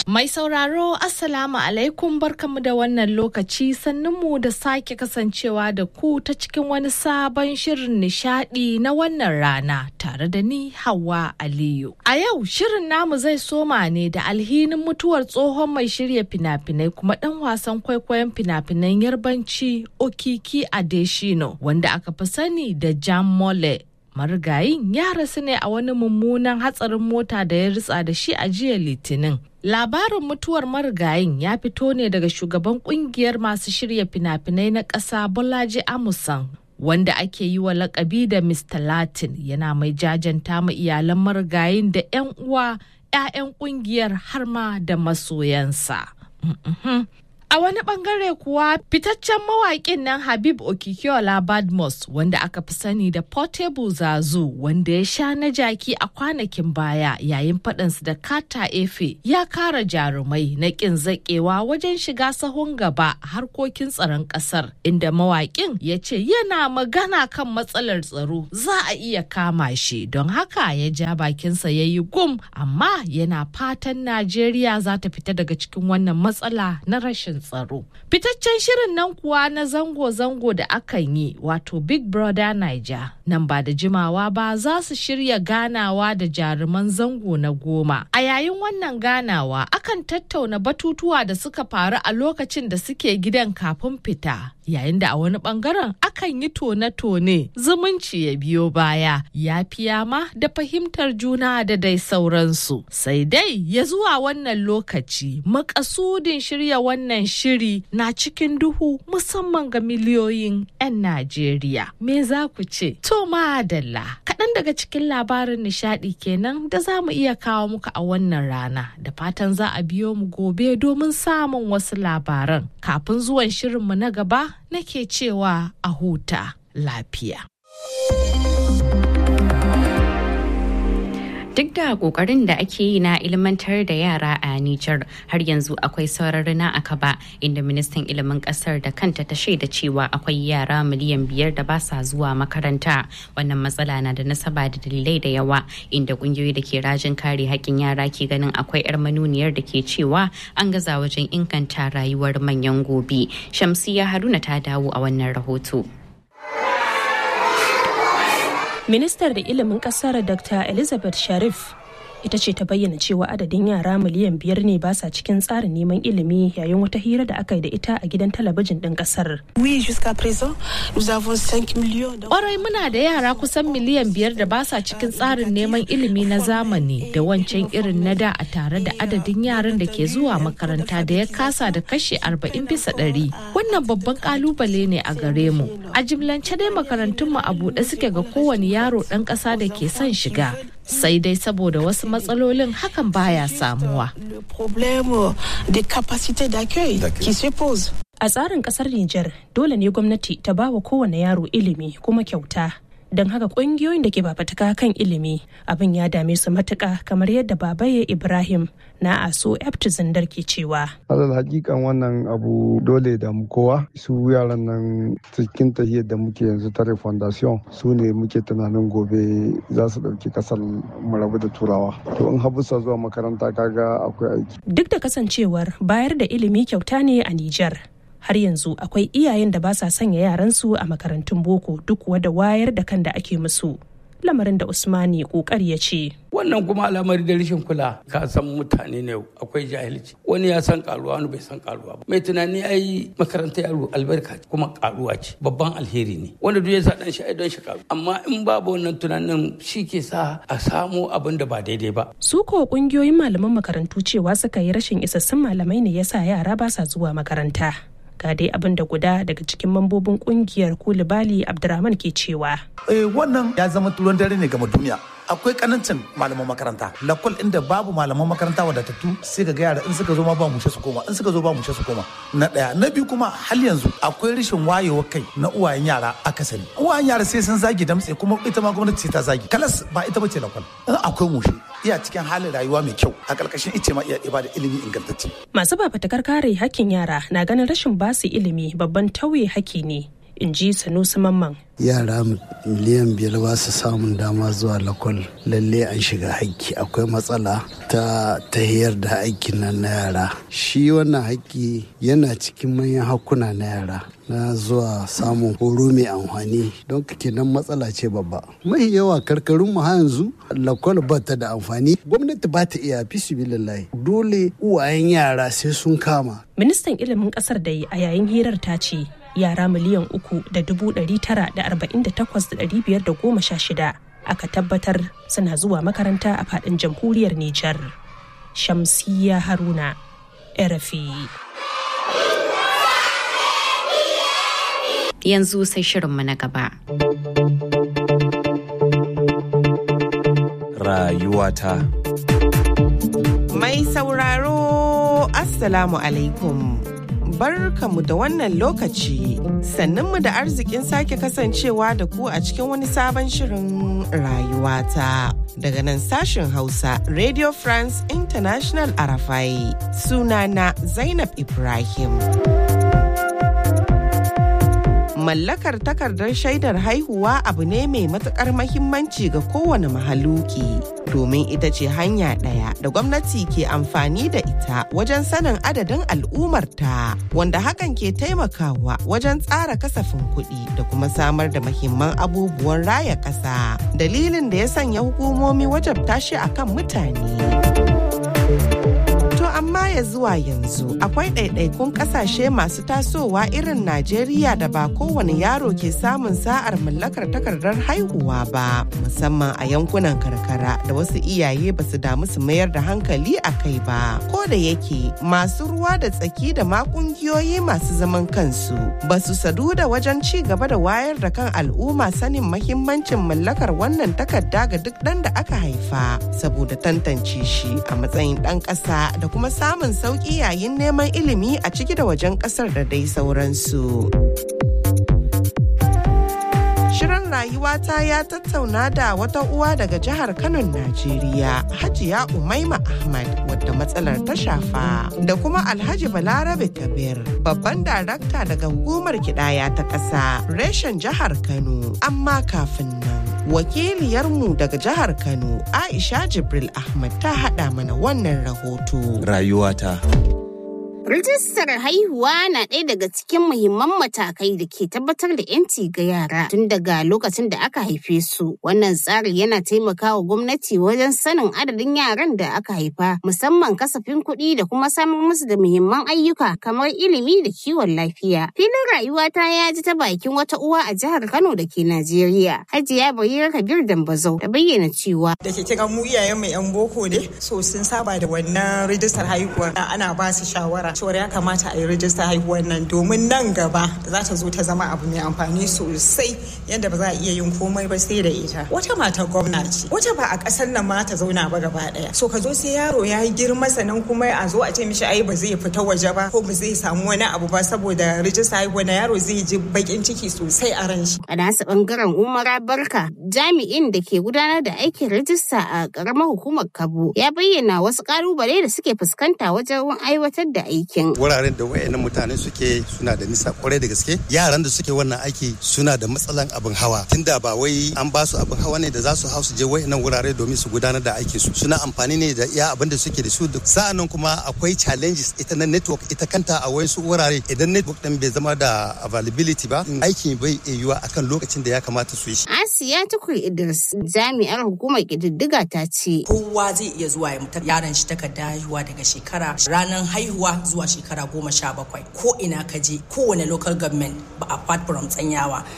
Mai sauraro Assalamu alaikum barkamu da wannan lokaci sannunmu da sake kasancewa da ku ta cikin wani sabon shirin nishadi na wannan rana tare da ni Hauwa Aliyu. A yau shirin namu zai soma ne da alhinin mutuwar tsohon mai shirya fina-finai kuma dan wasan kwaikwayon fina-finan Yarbanci Okiki Adeshino wanda aka fi sani da Jam Mole. Marigayin ya rasu ne a wani mummunan hatsarin mota da ya ritsa da shi a jiya Litinin. Labarin mutuwar marigayin ya fito ne daga shugaban kungiyar masu shirya fina-finai na ƙasa Bolaji Amusan, wanda ake yi wa lakabi da Mr. Latin, yana mai jajanta ma iyalan marigayin da 'yan uwa, 'ya'yan kungiyar har ma da masoyansa. A wani bangare kuwa fitaccen mawaƙin nan Habib Okikiola Badmus wanda aka fi sani da Portable Zazu wanda ya sha na jaki a kwanakin baya yayin faɗansu da Kata Efe ya kara jarumai na ƙin zaƙewa wajen shiga sahun gaba harkokin tsaron ƙasar, inda mawaƙin ya ce yana magana kan matsalar tsaro za a iya kama shi, don haka ya ja bakinsa ya yi gum, amma yana fatan Najeriya za ta fita daga cikin wannan matsala na rashin tsaro. Fitaccen shirin nan kuwa na zango-zango da akan yi wato Big Brother Naija nan ba da jimawa ba za su shirya ganawa da jaruman zango na 10. A yayin wannan ganawa akan tattauna batutuwa da suka faru a lokacin da suke gidan kafin fita, yayin da a wani bangaren akan yi tone-tone zumunci ya biyo baya, yafiya ma da fahimtar juna da dai sauransu. Sai dai ya zuwa wannan lokaci makasudin shirya wannan shiri na cikin duhu musamman ga miliyoyin 'yan Najeriya. Me za ku ce? To madalla, kaɗan daga cikin labarin nishaɗi kenan da za mu iya kawo muku a wannan rana, da fatan za a biyo mu gobe domin samun wasu labaran. Kafin zuwan shirinmu na gaba nake cewa a huta lafiya. Duk da kokarin da ake yi na ilmantar da yara a Nijar, har yanzu akwai saurari na akaba, inda ministan ilimin kasar da kanta ta shaida cewa akwai yara miliyan 5 da ba sa zuwa makaranta. Wannan matsala na da nasaba da dalilai da yawa, inda kungiyoyi da ke rajin kare haƙƙin yara ke ganin akwai 'yar manuniyar da ke cewa an gaza wajen inganta rayuwar manyan gobe. Shamsiya Haruna ta dawo a wannan rahoto. Ministar da ilimin kasar Dr. Elizabeth Sharif ita ce ta bayyana cewa adadin yara miliyan 5 ne ba sa cikin tsarin neman ilimi, yayin wata hira da aka yi da ita a gidan talabijin ɗin kasar. Ƙwarai muna da yara kusan miliyan 5 da ba sa cikin tsarin neman ilimi na zamani da wancan irin na da, a tare da adadin yaran da ke zuwa makaranta da ya kasa da kashi 40%. Wannan babban kalubale ne a gare mu. A jimlance dai makarantunmu a buɗe suke ga kowane yaro ɗan ƙasa da ke son shiga. Sai dai saboda wasu matsalolin hakan baya samuwa. A tsarin kasar Nijar, dole ne gwamnati ta ba wa kowane yaro ilimi kuma kyauta. Don haka ƙungiyoyin da ke fafutuka kan ilimi abin ya dame su matuƙa, kamar yadda Babaye Ibrahim na ASO Eftu Zindar ke cewa. Alal hakikan wannan abu dole da mu kowa, su yaran nan cikin tahiyar da muke yanzu tare foundation su ne muke tunanin gobe za su ɗauki kasar mu rabu da turawa. To in habusa zuwa makaranta kaga akwai aiki. Duk da kasancewar bayar da ilimi kyauta ne a Nijar, har yanzu akwai iyayen da ba sa sanya yaransu a makarantun boko duk da wayar da kan da ake musu. Lamarin da Usmani kokari ya ce. Wannan kuma al'amari da rashin kula, ka san mutane ne akwai jahilci, wani ya san karuwa wani bai san karuwa ba. Mai tunani ai makaranta yaro albarka kuma karuwa ce, babban alheri ne, wanda duk ya sa dan shi ai don shi karu. Amma in babu wannan tunanin shi ke sa a samu abin da ba daidai ba. Su ko kungiyoyin malaman makarantu cewa suka yi rashin isassun malamai ne yasa yara ba sa zuwa makaranta. Ga dai abin da guda daga cikin mambobin kungiyar Kulibali Abdurrahman ke cewa. Wannan ya zama turon dare ne ga duniya. Akwai kanancin malaman makaranta, lakwal inda babu malaman makaranta wadatattu, sai ga yara in suka zo ma ba mushe su koma, in suka zo ba mushe su koma. Na daya, na biyu kuma hal yanzu akwai rashin wayewar kai na uwayen yara akasari. Uwayen yara sai sun zagi damtse, kuma ita ma gwamnati ce ta zagi. Kalas ba ita bace lakwal. In akwai mushe, iya cikin halin rayuwa mai kyau, a ƙarƙashin ice ma iya ibada ilimi ingantacce. Masu fafutukar kare hakkin yara na ganin rashin basu ilimi babban tauye haƙƙi ne, in ji Sanusi Mamman. Yara miliyan 5 ba su samun dama zuwa lakwal, lalle an shiga haƙƙi. Akwai matsala ta tahiyar da haƙƙin nan na yara. Shi wannan haƙƙi yana cikin manyan hakkuna na yara na zuwa samun horo mai amfani, don kenan matsala ce babba. Mai yawa karkarun mu yanzu lakwal ba ta da amfani, gwamnati ba ta iya fisibilillahi, dole uwayen yara sai sun kama. Ministan ilimin kasar da a yayin hirar ta ce yara miliyan 3,948,516 aka tabbatar suna zuwa makaranta a faɗin jamhuriyar Nijar. Shamsiyya Haruna, RFI. Yanzu sai shirinmu na gaba. Rayuwata. Mai sauraro, Assalamu alaikum. Barkamu da wannan lokaci, sannunmu da arzikin sake kasancewa da ku a cikin wani sabon shirin rayuwata. Daga nan sashen Hausa, Radio France International Arafai, sunana Zainab Ibrahim. Mallakar takardar shaidar haihuwa abu ne mai matuƙar mahimmanci ga kowane mahaluki, domin ita ce hanya ɗaya da gwamnati ke amfani da ita wajen sanin adadin al'ummarta, wanda hakan ke taimakawa wajen tsara kasafin kuɗi da kuma samar da muhimman abubuwan raya ƙasa. Dalilin da ya sanya hukumomi wajabta shi akan mutane. Amma ya zuwa yanzu akwai ɗaiɗaikun ƙasashe masu tasowa irin Najeriya da ba kowane yaro ke samun sa'ar mallakar takardar haihuwa ba, musamman a yankunan karkara da wasu iyaye ba su damu su mayar da hankali a kai ba. Ko da yake masu ruwa da tsaki da ma ƙungiyoyi masu zaman kansu ba su sadu da wajen ci gaba da wayar da kan al'umma sanin mahimmancin mallakar wannan takarda ga duk ɗan da aka haifa, saboda tantance shi a matsayin ɗan ƙasa da kuma samun sauƙi yayin neman ilimi a ciki da wajen ƙasar da dai sauransu. Shirin rayuwata ya tattauna da wata uwa daga jihar Kano, Najeriya, Hajiya Umaima Ahmad, wadda matsalar ta shafa, da kuma Alhaji Balarabe Kabir, babban darakta daga hukumar kidaya ta ƙasa, reshen jihar Kano. Amma kafin nan, wakiliyarmu daga jihar Kano, Aisha Jibril Ahmad, ta haɗa mana wannan rahoto. Rayuwata. Rijistar haihuwa na ɗaya daga cikin muhimman matakai da ke tabbatar da 'yanci ga yara tun daga lokacin da aka haife su. Wannan tsari yana taimakawa gwamnati wajen sanin adadin yaran da aka haifa, musamman kasafin kuɗi da kuma samar musu da muhimman ayyuka kamar ilimi da kiwon lafiya. Filin rayuwata ya ji ta bakin wata uwa a jihar Kano da ke Najeriya, Hajiya Barira Kabir Dambazau, ta bayyana cewa da ke kira mu iyayen mai 'yan boko ne, so sun saba da wannan rijistar haihuwa, ana ba su shawara cewar ya kamata a yi rijistar haihuwar nan domin nan gaba za ta zo ta zama abu mai amfani sosai, yadda ba za a iya yin komai ba sai da ita. Wata mata gwamna ce, wata ba a ƙasar nan ma ta zauna ba gaba ɗaya. So ka zo sai yaro ya yi girma sannan kuma a zo a ce mishi ai ba zai fita waje ba ko ba zai samu wani abu ba saboda rijistar haihuwa na yaro zai ji bakin ciki sosai a ran shi. A nasa bangaren Umara Barka, jami'in da ke gudanar da aikin rijista a ƙaramar hukumar Kabo, ya bayyana wasu ƙalubale da suke fuskanta wajen aiwatar da aiki. Wuraren da wayannan mutane suke suna da nisa kwarai da gaske. Yaran da suke wannan aiki suna da matsalan abin hawa. Tunda ba wai an ba su abin hawa ne da za su hau su je wayannan wurare domin su gudanar da aikin su. Suna amfani ne da iya abin da suke da su. Sa'annan kuma akwai challenges ita na network ita kanta a wayansu wurare. Idan network din bai zama da availability ba, aikin bai yiwuwa akan lokacin da ya kamata su yi shi. Asiya Tukur Idris, jami'ar hukumar ƙididdiga, ta ce kowa zai iya zuwa ya mutar yaron shi takarda haihuwa daga shekara ranar haihuwa zuwa shekara 17 ko ina ka je kowane local government ba apart from tsanyawa